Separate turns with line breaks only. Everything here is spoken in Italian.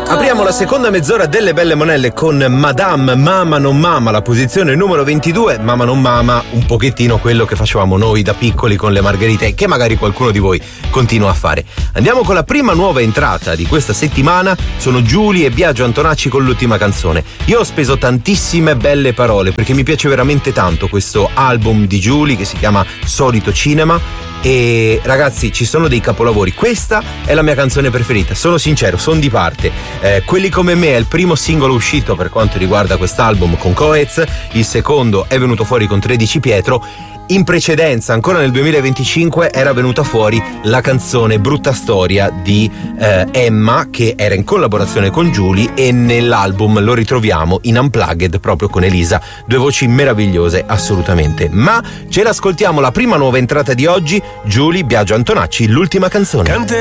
Apriamo la seconda mezz'ora delle Belle Monelle con Madame Mama non Mama, la posizione numero 22. Mama non Mama, un pochettino quello che facevamo noi da piccoli con le margherite, che magari qualcuno di voi continua a fare. Andiamo con la prima nuova entrata di questa settimana, sono Giuly e Biagio Antonacci con l'ultima canzone. Io ho speso tantissime belle parole perché mi piace veramente tanto questo album di Giuly che si chiama Solito Cinema. E ragazzi, ci sono dei capolavori. Questa è la mia canzone preferita, sono sincero, sono di parte. Quelli come me è il primo singolo uscito per quanto riguarda quest'album con Coez, il secondo è venuto fuori con 13 Pietro. In precedenza, ancora nel 2025, era venuta fuori la canzone Brutta Storia di Emma, che era in collaborazione con Giuly, e nell'album lo ritroviamo in Unplugged proprio con Elisa. Due voci meravigliose, assolutamente. Ma ce l'ascoltiamo, la prima nuova entrata di oggi, Giuly, Biagio Antonacci, l'ultima canzone.